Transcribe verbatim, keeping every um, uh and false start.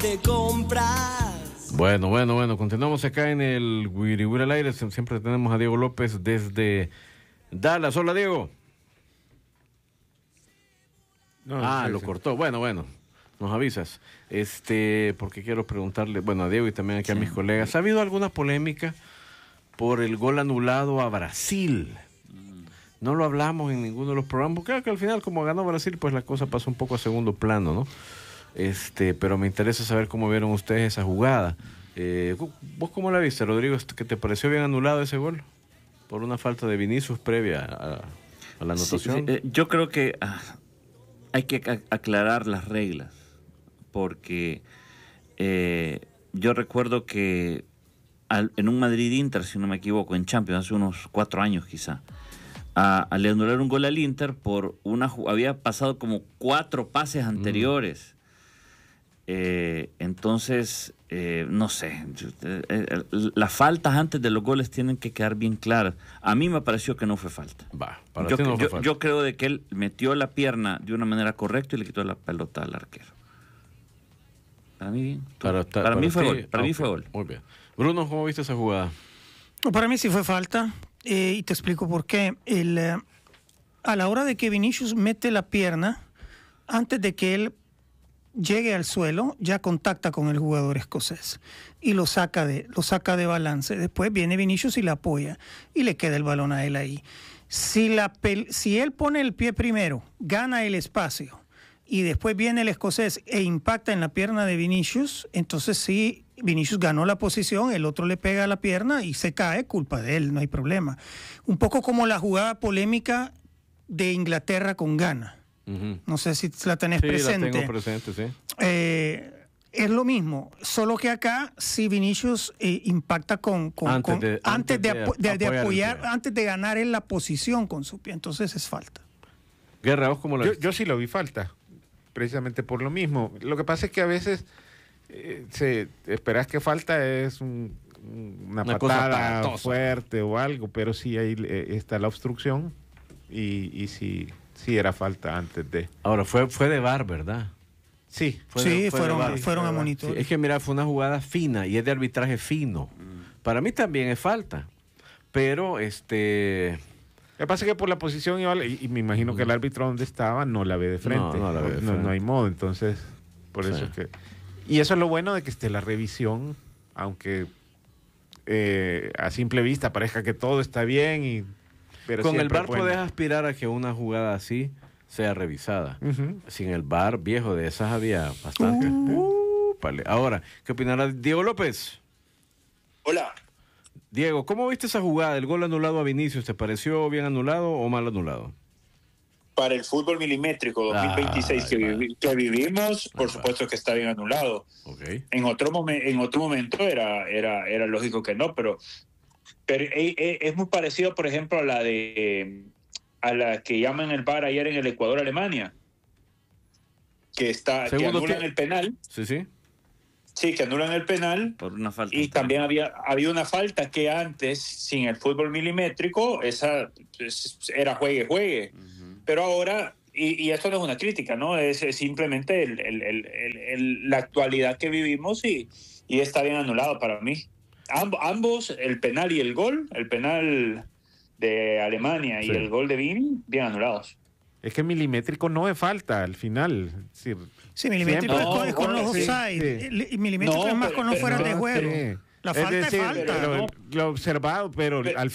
te compras. Bueno, bueno, bueno, continuamos acá en el Wiri Wiri al aire. Siempre tenemos a Diego López desde Dallas. Hola, Diego. No, ah, sí, lo sí. cortó. Bueno, bueno, nos avisas. Este, porque quiero preguntarle, bueno, a Diego y también aquí sí. a mis colegas. ¿Ha habido alguna polémica por el gol anulado a Brasil? No lo hablamos en ninguno de los programas, porque creo que al final, como ganó Brasil, pues la cosa pasó un poco a segundo plano, ¿no? Este, pero me interesa saber cómo vieron ustedes esa jugada. Eh, ¿Vos cómo la viste, Rodrigo? ¿Que te pareció bien anulado ese gol? Por una falta de Vinicius previa a, a la anotación. Sí, sí, eh, yo creo que ah, hay que aclarar las reglas, porque eh, yo recuerdo que al, en un Madrid-Inter, si no me equivoco, en Champions, hace unos cuatro años quizá, a, a le anular un gol al Inter por una había pasado como cuatro pases anteriores. Mm. Eh, entonces, eh, no sé, eh, eh, las faltas antes de los goles tienen que quedar bien claras. A mí me pareció que no fue falta. Va, para yo, ti no fue yo, falta. Yo creo de que él metió la pierna de una manera correcta y le quitó la pelota al arquero. Para mí bien. Para, para, para, para mí fue ti, gol. Para okay. mí fue gol. Muy bien. Bruno, ¿cómo viste esa jugada? Para mí sí fue falta, eh, y te explico por qué. El, eh, a la hora de que Vinicius mete la pierna, antes de que él llegue al suelo, ya contacta con el jugador escocés y lo saca de, lo saca de balance. Después viene Vinicius y la apoya y le queda el balón a él ahí. Si, la, si él pone el pie primero, gana el espacio y después viene el escocés e impacta en la pierna de Vinicius, entonces sí, Vinicius ganó la posición, el otro le pega a la pierna y se cae, culpa de él, no hay problema. Un poco como la jugada polémica de Inglaterra con Ghana. Uh-huh. No sé si la tenés sí, presente. La tengo presente, sí. Eh, es lo mismo, solo que acá sí Vinicius eh, impacta con, con, antes, con de, antes, antes de, de, apo- de, de apoyar, apoyar antes de ganar en la posición con su pie, entonces es falta. Guerra, ¿vos cómo lo yo, yo sí lo vi falta, precisamente por lo mismo. Lo que pasa es que a veces eh, se esperas que falta es un, una, una patada fuerte o algo, pero sí ahí eh, está la obstrucción y, y sí. Sí, era falta antes de... Ahora, fue, fue de V A R, ¿verdad? Sí. Fue sí, de, fue fueron, de fueron a monitor. Sí, es que, mira, fue una jugada fina y es de arbitraje fino. Mm. Para mí también es falta, pero este... Lo que pasa es que por la posición, y, y me imagino mm. que el árbitro donde estaba no la ve de frente. No, no la ve de frente. No, no hay modo, entonces, por sí. eso es que... Y eso es lo bueno de que esté la revisión, aunque eh, a simple vista parezca que todo está bien y... Pero con el V A R pueden... puedes aspirar a que una jugada así sea revisada. Uh-huh. Sin el V A R, viejo, de esas había bastante. Uh. Uh, vale. Ahora, ¿qué opinará Diego López? Hola. Diego, ¿cómo viste esa jugada? ¿El gol anulado a Vinicius te pareció bien anulado o mal anulado? Para el fútbol milimétrico dos mil veintiséis ah, que, vivi- que vivimos, por ah, supuesto que está bien anulado. Okay. En otro momen- en otro momento era, era, era lógico que no, pero... Pero es muy parecido, por ejemplo, a la de a la que llaman el V A R ayer en el Ecuador-Alemania, que está que anulan que... el penal. Sí, sí. Sí, que anulan el penal. Por una falta. Y también había, había una falta que antes, sin el fútbol milimétrico, esa era juegue, juegue. Uh-huh. Pero ahora, y, y esto no es una crítica, ¿no? Es, es simplemente el, el, el, el, el, la actualidad que vivimos y, y está bien anulado para mí. Amb- ambos, el penal y el gol, el penal de Alemania sí. y el gol de Vini, bien anulados. Es que milimétrico no es falta al final. Sí, sí milimétrico es con, es con los offside. Sí, sí. Milimétrico no, es más con los fuera de juego. Sí. La falta es, decir, es falta. Lo, lo observado, pero, pero al